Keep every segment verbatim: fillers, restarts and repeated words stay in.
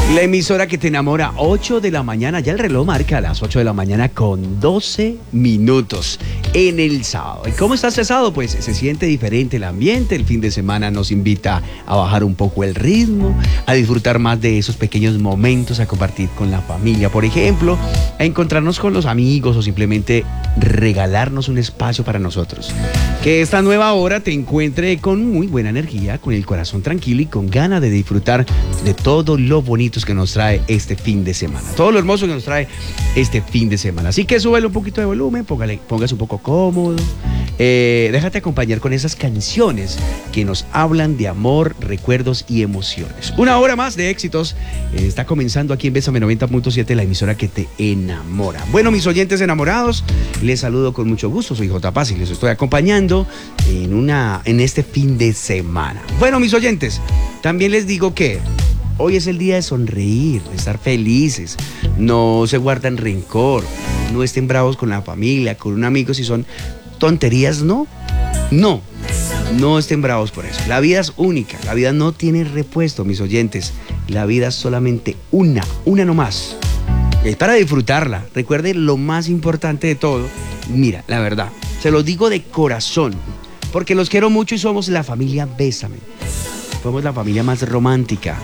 La emisora que te enamora, ocho de la mañana, ya el reloj marca a las ocho de la mañana con doce minutos en el sábado. ¿Y cómo está este sábado? Pues se siente diferente el ambiente, el fin de semana nos invita a bajar un poco el ritmo, a disfrutar más de esos pequeños momentos, a compartir con la familia, por ejemplo, a encontrarnos con los amigos o simplemente regalarnos un espacio para nosotros. Que esta nueva hora te encuentre con muy buena energía, con el corazón tranquilo y con ganas de disfrutar de todo lo bonito que nos trae este fin de semana, todo lo hermoso que nos trae este fin de semana. Así que súbele un poquito de volumen, póngale, póngase un poco cómodo, eh, déjate acompañar con esas canciones que nos hablan de amor, recuerdos y emociones. Una hora más de éxitos eh, está comenzando aquí en Bésame noventa punto siete, la emisora que te enamora. Bueno, mis oyentes enamorados, les saludo con mucho gusto, soy J. Paz y les estoy acompañando en, una, en este fin de semana. Bueno, mis oyentes, también les digo que hoy es el día de sonreír, de estar felices, no se guardan rencor, no estén bravos con la familia, con un amigo, si son tonterías, no, no, no estén bravos por eso. La vida es única, la vida no tiene repuesto, mis oyentes, la vida es solamente una, una nomás. Es para disfrutarla, recuerden lo más importante de todo, mira, la verdad, se los digo de corazón, porque los quiero mucho y somos la familia Bésame, somos la familia más romántica,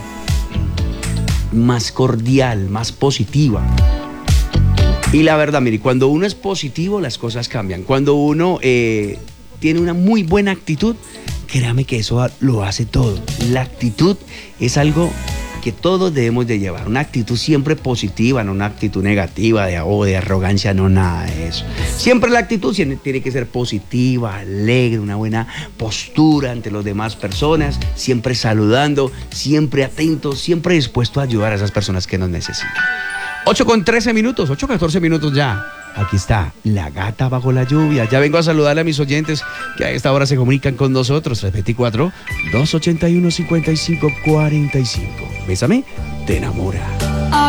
más cordial, más positiva. Y la verdad, mire, cuando uno es positivo, las cosas cambian. Cuando uno eh, tiene una muy buena actitud, créame que eso lo hace todo. La actitud es algo que todos debemos de llevar. Una actitud siempre positiva, no una actitud negativa de, oh, de arrogancia, no, nada de eso. Siempre la actitud tiene que ser positiva, alegre, una buena postura ante las demás personas, siempre saludando, siempre atento, siempre dispuesto a ayudar a esas personas que nos necesitan. ocho con trece minutos, ocho con catorce minutos ya. Aquí está La Gata Bajo la Lluvia. Ya vengo a saludarle a mis oyentes que a esta hora se comunican con nosotros. tres veinticuatro, dos ochenta y uno, cincuenta y cinco cuarenta y cinco. Bésame, te enamora.